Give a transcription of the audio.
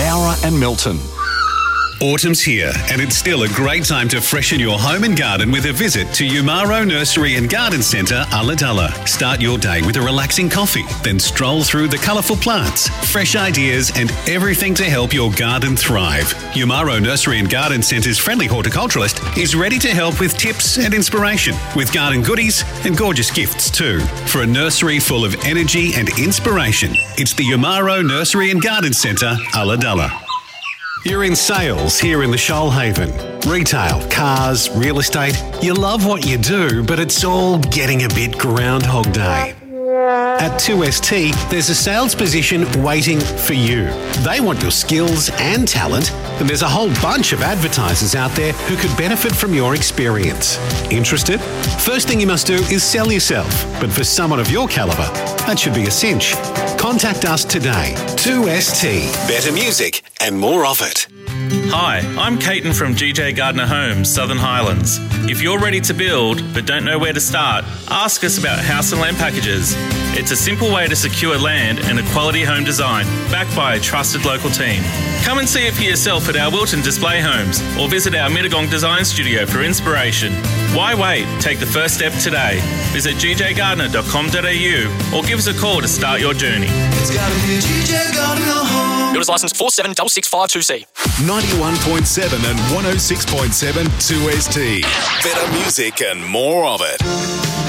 Nowra and Milton. Autumn's here, and it's still a great time to freshen your home and garden with a visit to Umaro Nursery and Garden Centre, Ulladulla. Start your day with a relaxing coffee, then stroll through the colourful plants, fresh ideas, and everything to help your garden thrive. Umaro Nursery and Garden Centre's friendly horticulturalist is ready to help with tips and inspiration, with garden goodies and gorgeous gifts too. For a nursery full of energy and inspiration, it's the Umaro Nursery and Garden Centre, Ulladulla. You're in sales here in the Shoalhaven. Retail, cars, real estate. You love what you do, but it's all getting a bit Groundhog Day. At 2ST, there's a sales position waiting for you. They want your skills and talent, and there's a whole bunch of advertisers out there who could benefit from your experience. Interested? First thing you must do is sell yourself, but for someone of your calibre, that should be a cinch. Contact us today. 2ST. Better music and more of it. Hi, I'm Caton from GJ Gardner Homes, Southern Highlands. If you're ready to build but don't know where to start, ask us about house and land packages. It's a simple way to secure land and a quality home design, backed by a trusted local team. Come and see it for yourself at our Wilton Display Homes or visit our Mittagong Design Studio for inspiration. Why wait? Take the first step today. Visit gjgardner.com.au or give us a call to start your journey. It's gotta be GJ Gardner Home. Builders licence 476652C. 91.7 and 106.7 2ST. Better music and more of it.